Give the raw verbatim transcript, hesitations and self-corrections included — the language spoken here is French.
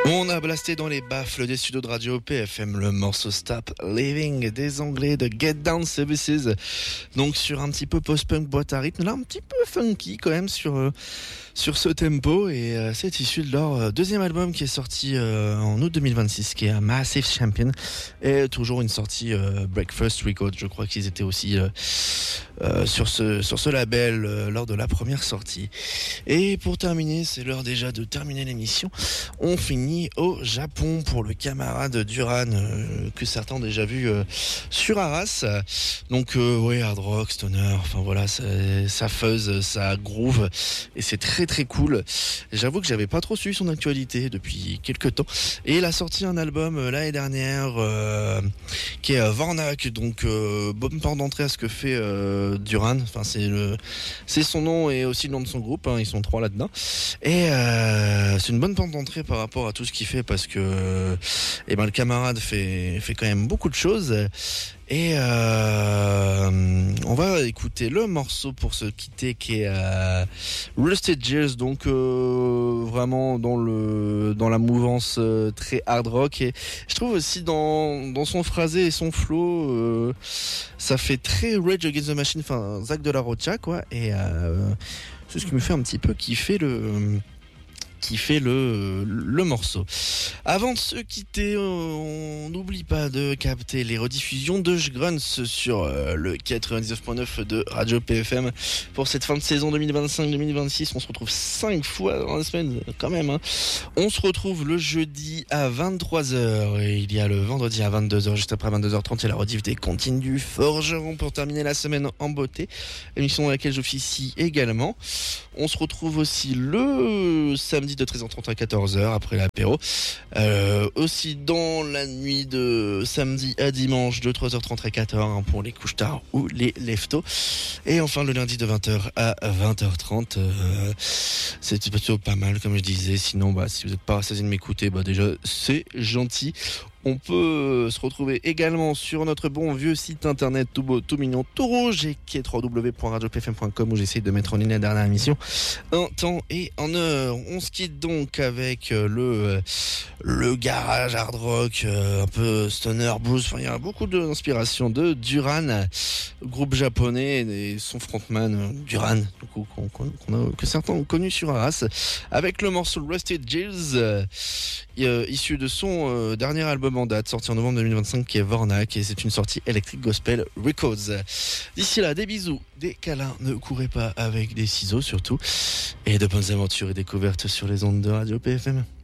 On a blasté dans les baffles des studios de radio P F M le morceau Stop Living des Anglais de Get Down Services. Donc sur un petit peu post-punk boîte à rythme, là un petit peu funky quand même sur euh, sur ce tempo, et euh, c'est issu de leur euh, deuxième album qui est sorti euh, en août deux mille vingt-six, qui est un Massive Champion, et toujours une sortie euh, Breakfast Records. Je crois qu'ils étaient aussi euh, euh, sur ce sur ce label euh, lors de la première sortie. Et pour terminer, c'est l'heure déjà de terminer l'émission. On finit au Japon pour le camarade Duran, euh, que certains ont déjà vu euh, sur Arras. Donc euh, ouais, hard rock, stoner, enfin voilà, ça, ça fuzz, ça groove, et c'est très très cool. J'avoue que j'avais pas trop suivi son actualité depuis quelques temps, et il a sorti un album euh, l'année dernière euh, qui est euh, Vornak, donc euh, bonne porte d'entrée à ce que fait euh, Duran. Enfin c'est le c'est son nom et aussi le nom de son groupe, hein, ils sont trois là-dedans, et euh, c'est une bonne porte d'entrée par rapport à tout ce qu'il fait, parce que eh ben le camarade fait fait quand même beaucoup de choses. Et euh, on va écouter le morceau pour se quitter, qui est euh, Rusted Gears, donc euh, vraiment dans le dans la mouvance euh, très hard rock, et je trouve aussi dans dans son phrasé et son flow, euh, ça fait très Rage Against the Machine, enfin Zach de la Rocha quoi, et euh, c'est ce qui me fait un petit peu kiffer le qui fait le, le morceau. Avant de se quitter, on n'oublie pas de capter les rediffusions de Jgrunts sur euh, le quatre-vingt-dix-neuf point neuf de Radio P F M pour cette fin de saison deux mille vingt-cinq deux mille vingt-six. On se retrouve cinq fois dans la semaine quand même, hein. On se retrouve le jeudi à vingt-trois heures, et il y a le vendredi à vingt-deux heures, juste après vingt-deux heures trente, il y a la rediff des Contines du Forgeron pour terminer la semaine en beauté, émission dans laquelle j'officie également. On se retrouve aussi le samedi de treize heures trente à quatorze heures après l'apéro. Euh, aussi dans la nuit de samedi à dimanche de trois heures trente à quatorze heures, hein, pour les couches tard ou les leftos. Et enfin le lundi de vingt heures à vingt heures trente. Euh, c'est plutôt pas mal comme je disais. Sinon, bah, si vous n'êtes pas rassasié de m'écouter, bah, déjà c'est gentil. On peut se retrouver également sur notre bon vieux site internet tout beau, tout mignon, tout rouge, et qui est w w w point radio p f m point com, où j'essaye de mettre en ligne la dernière émission en temps et en heure. On se quitte donc avec le le garage hard rock, un peu stoner blues. Enfin, il y a beaucoup d'inspiration de Duran, groupe japonais, et son frontman Duran, qu'on, qu'on, qu'on a, que certains ont connu sur Arras, avec le morceau Rusted Gears, euh, issu de son euh, dernier album en date, sorti en novembre deux mille vingt-cinq, qui est Vornak, et c'est une sortie Electric Gospel Records. D'ici là, des bisous, des câlins, ne courez pas avec des ciseaux surtout, et de bonnes aventures et découvertes sur les ondes de Radio P F M.